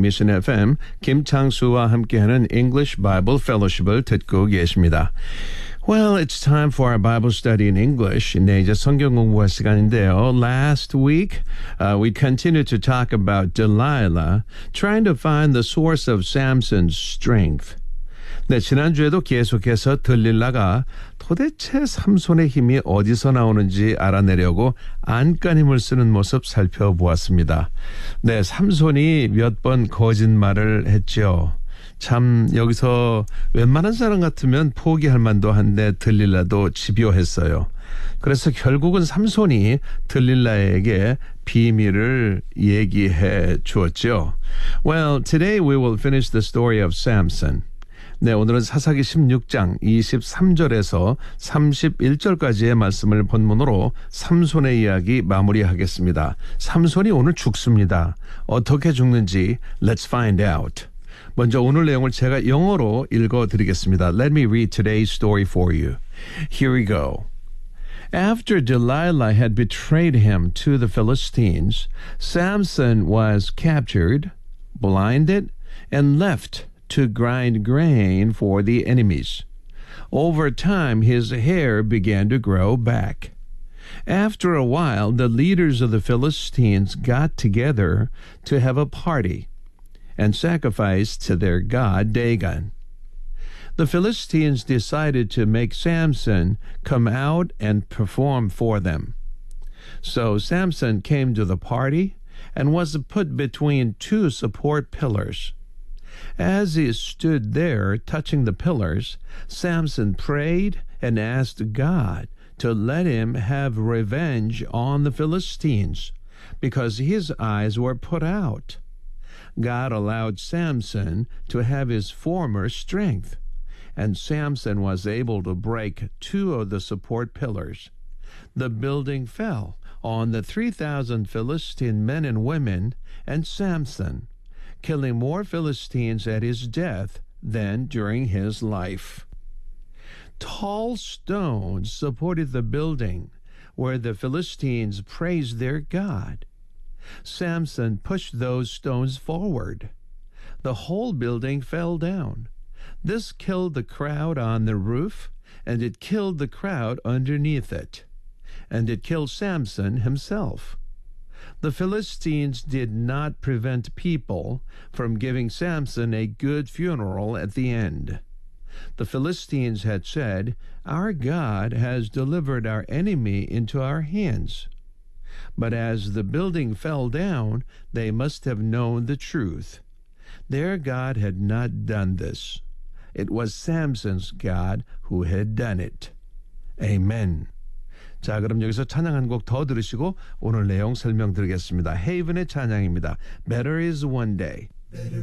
Mission FM 김창수와 함께하는 English Bible Fellowship을 듣고 계십니다. Well, it's time for our Bible study in English. 네, 이제 성경 공부할 시간인데요. Last week, we continued to talk about Delilah trying to find the source of Samson's strength. 네, 지난주에도 계속해서 들릴라가 도대체 삼손의 힘이 어디서 나오는지 알아내려고 안간힘을 쓰는 모습 살펴보았습니다. 네, 삼손이 몇 번 거짓말을 했죠. 참 여기서 웬만한 사람 같으면 포기할 만도 한데 들릴라도 집요했어요. 그래서 결국은 삼손이 들릴라에게 비밀을 얘기해 주었죠. Well, today we will finish the story of Samson. 네, 오늘은 사사기 16장 23절에서 31절까지의 말씀을 본문으로 삼손의 이야기 마무리하겠습니다. 삼손이 오늘 죽습니다. 어떻게 죽는지 Let's find out. 먼저 오늘 내용을 제가 영어로 읽어드리겠습니다. Let me read today's story for you. Here we go. After Delilah had betrayed him to the Philistines, Samson was captured, blinded, and left to grind grain for the enemies. Over time, his hair began to grow back. After a while, the leaders of the Philistines got together to have a party and sacrifice to their god Dagon. The Philistines decided to make Samson come out and perform for them. So Samson came to the party and was put between two support pillars. As he stood there touching the pillars, Samson prayed and asked God to let him have revenge on the Philistines because his eyes were put out. God allowed Samson to have his former strength, and Samson was able to break two of the support pillars. The building fell on the 3,000 Philistine men and women and Samson, killing more Philistines at his death than during his life. Tall stones supported the building where the Philistines praised their God. Samson pushed those stones forward. The whole building fell down. This killed the crowd on the roof, and it killed the crowd underneath it. And it killed Samson himself. The Philistines did not prevent people from giving Samson a good funeral at the end. The Philistines had said, "Our God has delivered our enemy into our hands." But as the building fell down, they must have known the truth. Their God had not done this. It was Samson's God who had done it. Amen. 자, 그럼 여기서 찬양 한 곡 더 들으시고 오늘 내용 설명드리겠습니다. 헤이븐의 찬양입니다. Better is one day.